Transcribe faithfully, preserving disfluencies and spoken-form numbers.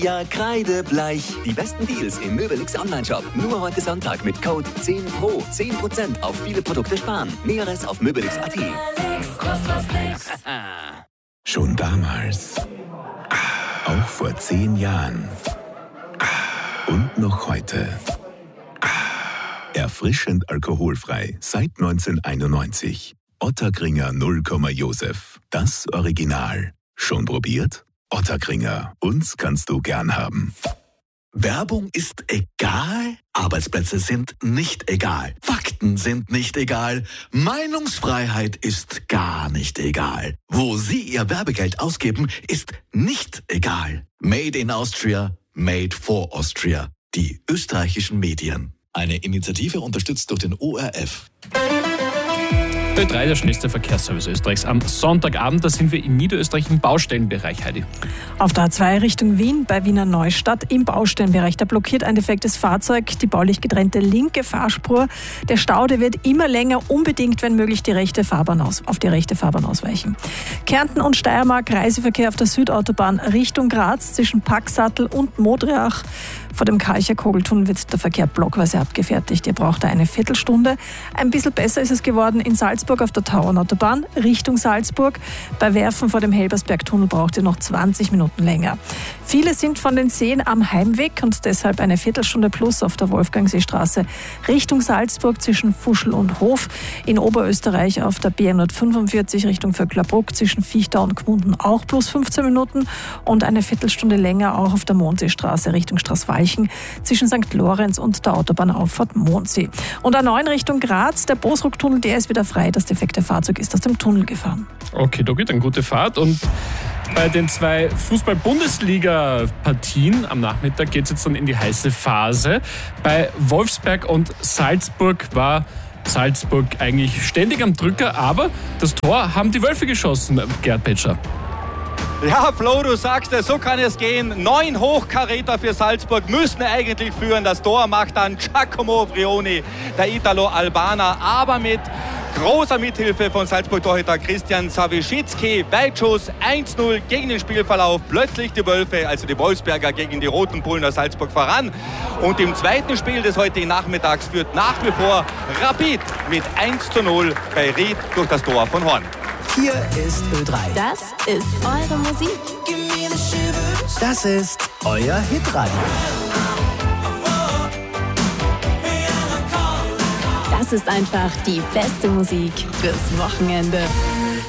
Ja, kreidebleich. Die besten Deals im Möbelix Online-Shop. Nur heute Sonntag mit Code zehn Pro. zehn Prozent auf viele Produkte sparen. Näheres auf möbelix punkt at. Schon damals. Auch vor zehn Jahren. Und noch heute. Erfrischend alkoholfrei seit neunzehnhunderteinundneunzig. Ottakringer null Komma Josef. Das Original. Schon probiert? Ottakringer. Uns kannst du gern haben. Werbung ist egal, Arbeitsplätze sind nicht egal, Fakten sind nicht egal, Meinungsfreiheit ist gar nicht egal. Wo Sie Ihr Werbegeld ausgeben, ist nicht egal. Made in Austria, made for Austria. Die österreichischen Medien. Eine Initiative unterstützt durch den O R F. Ö drei, der schnellste Verkehrsservice Österreichs. Am Sonntagabend, da sind wir im Niederösterreich im Baustellenbereich, Heidi. Auf der A zwei Richtung Wien bei Wiener Neustadt im Baustellenbereich. Da blockiert ein defektes Fahrzeug die baulich getrennte linke Fahrspur. Der Stau, der wird immer länger, unbedingt, wenn möglich, die rechte Fahrbahn aus, auf die rechte Fahrbahn ausweichen. Kärnten und Steiermark, Reiseverkehr auf der Südautobahn Richtung Graz zwischen Packsattel und Modriach. Vor dem Kalcher Kogeltunnel wird der Verkehr blockweise abgefertigt. Ihr braucht da eine Viertelstunde. Ein bisschen besser ist es geworden in Salzburg auf der Tauernautobahn Richtung Salzburg. Bei Werfen vor dem Helbersbergtunnel braucht ihr noch zwanzig Minuten länger. Viele sind von den Seen am Heimweg und deshalb eine Viertelstunde plus auf der Wolfgangseestraße Richtung Salzburg zwischen Fuschl und Hof. In Oberösterreich auf der B hundertfünfundvierzig Richtung Vöcklerbruck zwischen Fichtau und Gmunden auch plus fünfzehn Minuten und eine Viertelstunde länger auch auf der Mondseestraße Richtung Straßwalchen zwischen Sankt Lorenz und der Autobahnauffahrt Mondsee. Und A neun Richtung Graz, der Bosrucktunnel, der ist wieder frei. Das defekte Fahrzeug ist aus dem Tunnel gefahren. Okay, da geht eine gute Fahrt. Und bei den zwei Fußball-Bundesliga-Partien am Nachmittag geht es jetzt dann in die heiße Phase. Bei Wolfsberg und Salzburg war Salzburg eigentlich ständig am Drücker, aber das Tor haben die Wölfe geschossen, Gerd Petscher. Ja, Flo, du sagst es, so kann es gehen. Neun Hochkaräter für Salzburg müssen eigentlich führen. Das Tor macht dann Giacomo Brioni, der Italo-Albaner, aber mit großer Mithilfe von Salzburg-Torhüter Christian Sawischitzky. Weitschuss eins null gegen den Spielverlauf. Plötzlich die Wölfe, also die Wolfsberger, gegen die Roten Bullen aus Salzburg voran. Und im zweiten Spiel des heutigen Nachmittags führt nach wie vor Rapid mit eins zu null bei Ried durch das Tor von Horn. Hier ist Ö drei. Das ist eure Musik. Das ist euer Hitradio. Das ist einfach die beste Musik fürs Wochenende.